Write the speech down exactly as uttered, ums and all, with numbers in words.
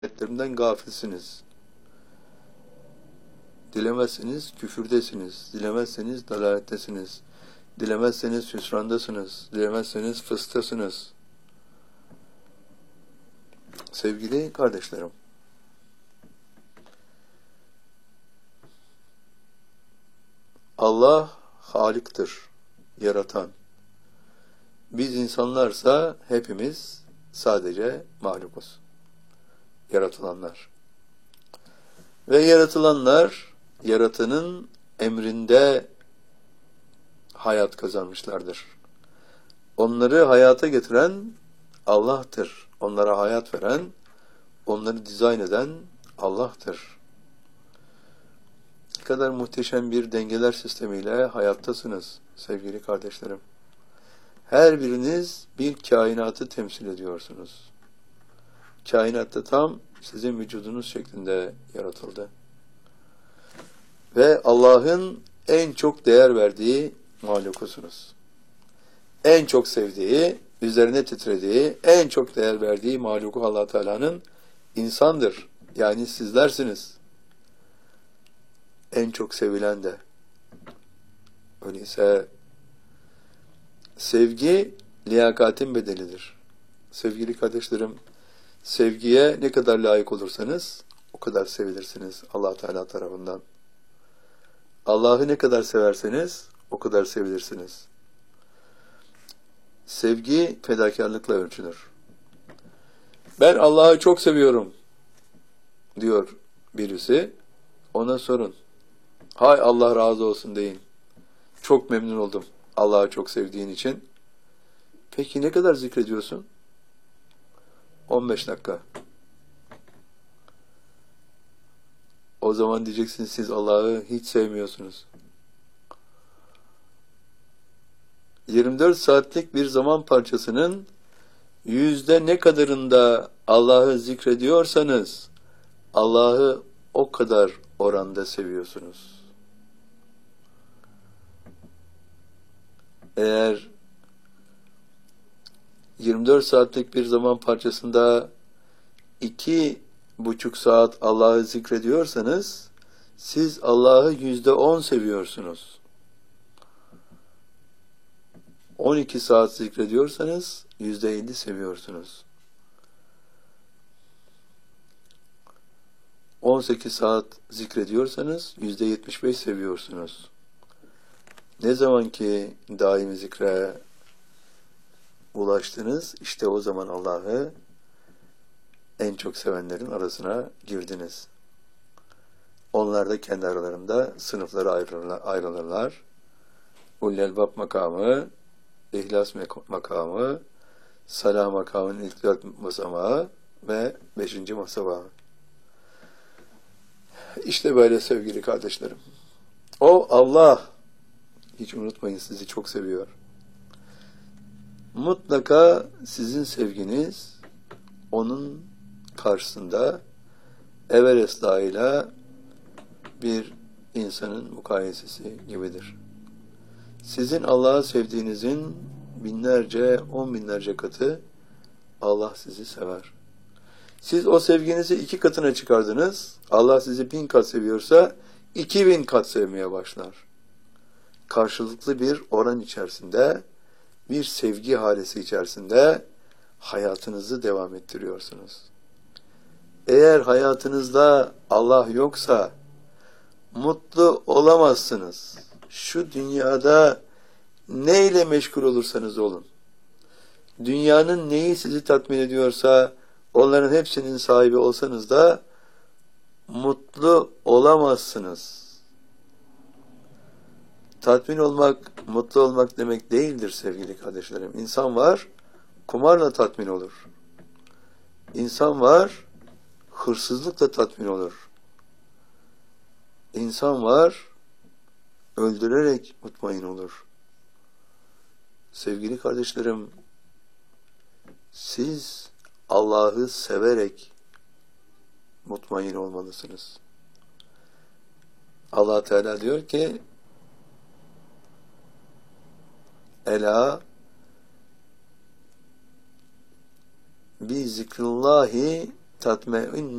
Ayetlerimden gafilsiniz. Dilemezseniz küfürdesiniz. Dilemezseniz dalalettesiniz. Dilemezseniz hüsrandasınız. Dilemezseniz fıstasınız. Sevgili kardeşlerim, Allah Halik'tir, yaratan. Biz insanlarsa hepimiz sadece mahlukuz. Yaratılanlar. Ve yaratılanlar, yaratanın emrinde hayat kazanmışlardır. Onları hayata getiren Allah'tır. Onlara hayat veren, onları dizayn eden Allah'tır. Ne kadar muhteşem bir dengeler sistemiyle hayattasınız sevgili kardeşlerim. Her biriniz bir kainatı temsil ediyorsunuz. Kainatta tam sizin vücudunuz şeklinde yaratıldı. Ve Allah'ın en çok değer verdiği mahlukusunuz. En çok sevdiği, üzerine titrediği, en çok değer verdiği mahluku Allah Teala'nın insandır. Yani sizlersiniz. En çok sevilen de. Öyleyse sevgi liyakatin bedelidir. Sevgili kardeşlerim, sevgiye ne kadar layık olursanız o kadar sevilirsiniz Allah Teala tarafından. Allah'ı ne kadar severseniz o kadar sevilirsiniz. Sevgi fedakarlıkla ölçülür. Ben Allah'ı çok seviyorum diyor birisi. Ona sorun. Hay Allah razı olsun deyin. Çok memnun oldum Allah'ı çok sevdiğin için. Peki ne kadar zikrediyorsun? on beş dakika. O zaman diyeceksiniz siz Allah'ı hiç sevmiyorsunuz. yirmi dört saatlik bir zaman parçasının yüzde ne kadarında Allah'ı zikrediyorsanız Allah'ı o kadar oranda seviyorsunuz. Eğer yirmi dört saatlik bir zaman parçasında iki buçuk saat Allah'ı zikrediyorsanız siz Allah'ı yüzde on seviyorsunuz. on iki saat zikrediyorsanız yüzde elli seviyorsunuz. on sekiz saat zikrediyorsanız yüzde yetmiş beş seviyorsunuz. Ne zaman ki daimi zikre ulaştınız, işte o zaman Allah'ı en çok sevenlerin arasına girdiniz. Onlar da kendi aralarında sınıflara ayrılırlar. Ulul Albab makamı, İhlas makamı, Salah makamının ilk dört basamağı ve beşinci basamağı. İşte böyle sevgili kardeşlerim. O Allah, hiç unutmayın, sizi çok seviyor. Mutlaka sizin sevginiz onun karşısında Everest Dağı'yla bir insanın mukayesesi gibidir. Sizin Allah'ı sevdiğinizin binlerce, on binlerce katı Allah sizi sever. Siz o sevginizi iki katına çıkardınız. Allah sizi bin kat seviyorsa iki bin kat sevmeye başlar. Karşılıklı bir oran içerisinde, bir sevgi halesi içerisinde hayatınızı devam ettiriyorsunuz. Eğer hayatınızda Allah yoksa mutlu olamazsınız. Şu dünyada neyle meşgul olursanız olun. Dünyanın neyi sizi tatmin ediyorsa onların hepsinin sahibi olsanız da mutlu olamazsınız. Tatmin olmak, mutlu olmak demek değildir sevgili kardeşlerim. İnsan var, kumarla tatmin olur. İnsan var, hırsızlıkla tatmin olur. İnsan var, öldürerek mutmain olur. Sevgili kardeşlerim, siz Allah'ı severek mutmain olmalısınız. Allah Teala diyor ki, Ela bi zikrillahi tatmein